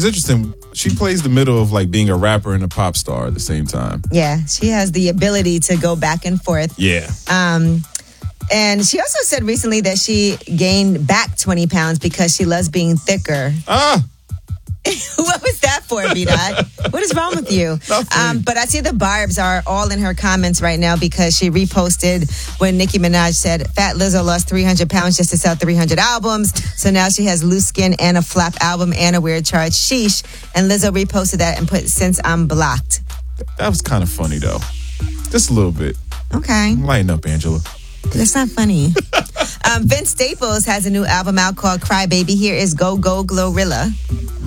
It's interesting. She plays the middle of like being a rapper and a pop star at the same time. Yeah, she has the ability to go back and forth. Yeah. And she also said recently that she gained back 20 pounds because she loves being thicker. What was that for, B-Dot? What is wrong with you? But I see the barbs are all in her comments right now because she reposted when Nicki Minaj said Fat Lizzo lost 300 pounds just to sell 300 albums. So now she has Loose Skin and a flop album and a weird charge. Sheesh. And Lizzo reposted that and put, since I'm blocked. That was kind of funny, though. Just a little bit. Okay. Lighten up, Angela. That's not funny. Vince Staples has a new album out called Cry Baby. Here is Go Go Glorilla.